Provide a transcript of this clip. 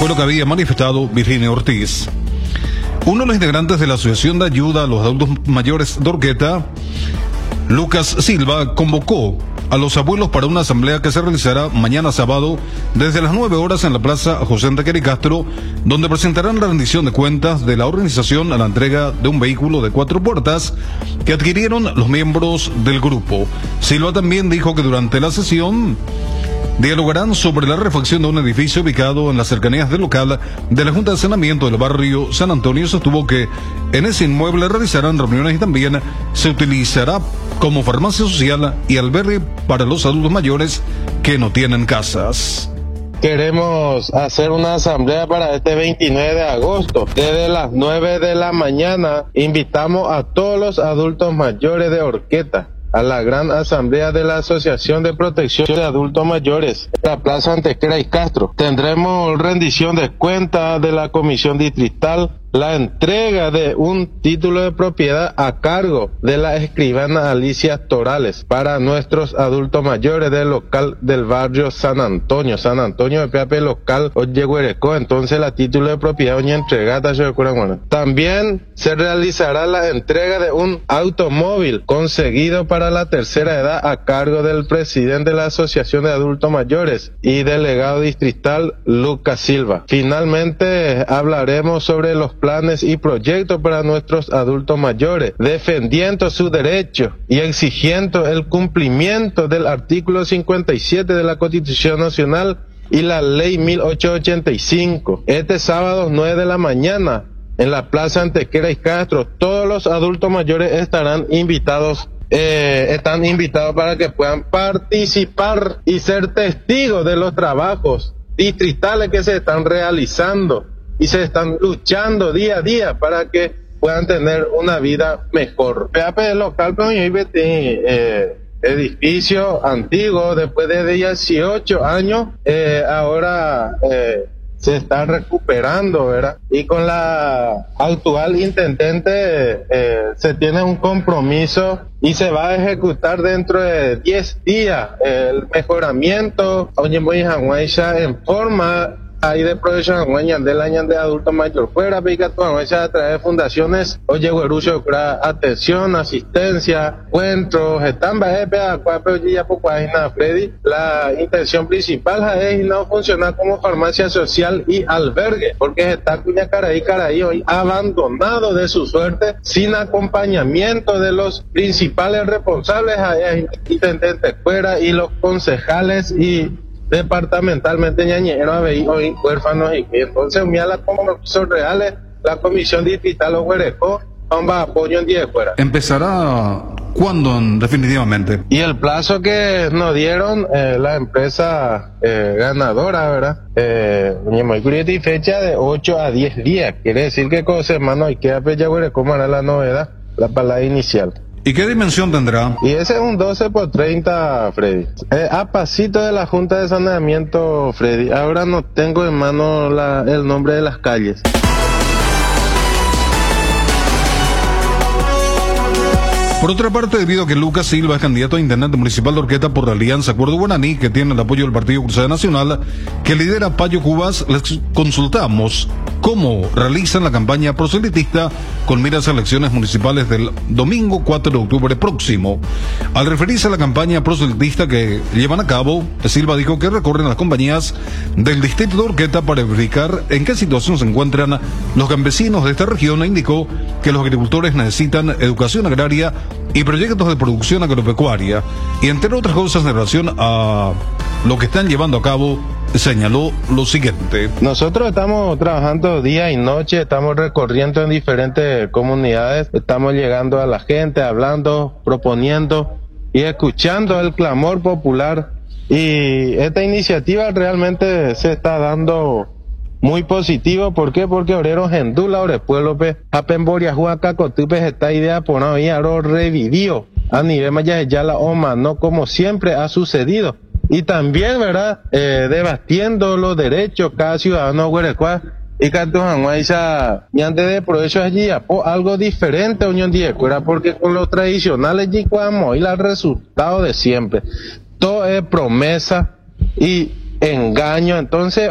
fue lo que había manifestado Virginia Ortiz. Uno de los integrantes de la Asociación de Ayuda a los Adultos Mayores de Orqueta, Lucas Silva, convocó a los abuelos para una asamblea que se realizará mañana sábado desde las 9 horas en la Plaza José Antequera y Castro, donde presentarán la rendición de cuentas de la organización a la entrega de un vehículo de 4 puertas que adquirieron los miembros del grupo. Silva también dijo que durante la sesión dialogarán sobre la refacción de un edificio ubicado en las cercanías del local de la Junta de Saneamiento del barrio San Antonio. Sostuvo que en ese inmueble realizarán reuniones y también se utilizará como farmacia social y albergue para los adultos mayores que no tienen casas. Queremos hacer una asamblea para este 29 de agosto. Desde las 9 de la mañana invitamos a todos los adultos mayores de Orqueta a la gran asamblea de la Asociación de Protección de Adultos Mayores en la Plaza Antequera y Castro. Tendremos rendición de cuentas de la Comisión Distrital, la entrega de un título de propiedad a cargo de la escribana Alicia Torales para nuestros adultos mayores del local del barrio San Antonio de Pepe local Oyeguerecó. Entonces la título de propiedad oña entregada. También se realizará la entrega de un automóvil conseguido para la tercera edad a cargo del presidente de la Asociación de Adultos Mayores y delegado distrital Lucas Silva. Finalmente hablaremos sobre los planes y proyectos para nuestros adultos mayores, defendiendo sus derechos y exigiendo el cumplimiento del artículo 57 de la Constitución Nacional y la Ley 1885. Este sábado 9 de la mañana en la Plaza Antequera y Castro, todos los adultos mayores están invitados para que puedan participar y ser testigos de los trabajos distritales que se están realizando y se están luchando día a día para que puedan tener una vida mejor. PAP local, edificio antiguo, después de 18 años, ahora se está recuperando, ¿verdad? Y con la actual intendente se tiene un compromiso y se va a ejecutar dentro de 10 días el mejoramiento en forma ahí de provisión del año de adulto mayor fuera pica a través de fundaciones oye guerucho atención, asistencia, encuentros, Freddy. La intención principal es no funcionar como farmacia social y albergue, porque está cuña caraí hoy abandonado de su suerte, sin acompañamiento de los principales responsables, intendentes fuera y los concejales y departamentalmente ñañeros hoy huérfanos y entonces mira la compromisos reales la comisión distrital Oguerecó va apoyo en 10 fuera. ¿Empezará cuándo definitivamente? Y el plazo que nos dieron la empresa ganadora, ¿verdad? Fecha de 8 a 10 días, quiere decir que con semana hay que apelar Oguerecó para la novedad, la palabra inicial. ¿Y qué dimensión tendrá? Y ese es un 12 por 30, Freddy. A pasito de la Junta de Saneamiento, Freddy. Ahora no tengo en mano el nombre de las calles. Por otra parte, debido a que Lucas Silva es candidato a intendente municipal de Orqueta por la Alianza Acuerdo Guaraní, que tiene el apoyo del Partido Cruzada Nacional, que lidera Payo Cubas, les consultamos cómo realizan la campaña proselitista con miras a elecciones municipales del domingo 4 de octubre próximo. Al referirse a la campaña proselitista que llevan a cabo, Silva dijo que recorren las compañías del distrito de Orqueta para verificar en qué situación se encuentran los campesinos de esta región e indicó que los agricultores necesitan educación agraria y proyectos de producción agropecuaria, y entre otras cosas en relación a lo que están llevando a cabo, señaló lo siguiente. Nosotros estamos trabajando día y noche, estamos recorriendo en diferentes comunidades, estamos llegando a la gente, hablando, proponiendo y escuchando el clamor popular, y esta iniciativa realmente se está dando muy positivo. ¿Por qué? Porque Oreros Gendula, Orepueblo, Apemboria, Juaca, Cotupes, esta idea por ahí revivió a nivel Mayayala Oma, no como siempre ha sucedido. Y también, ¿verdad? Debatiendo los derechos cada ciudadano Huerecua y Cantujanguaiza, y antes de por eso allí, algo diferente, Unión Diecuera, porque con los tradicionales allí y el resultado de siempre. Todo es promesa y engaño, entonces